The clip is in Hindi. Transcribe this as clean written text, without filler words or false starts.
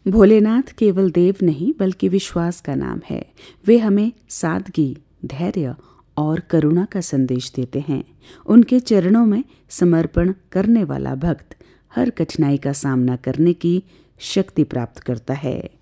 भोलेनाथ केवल देव नहीं बल्कि विश्वास का नाम है। वे हमें सादगी, धैर्य और करुणा का संदेश देते हैं। उनके चरणों में समर्पण करने वाला भक्त हर कठिनाई का सामना करने की शक्ति प्राप्त करता है।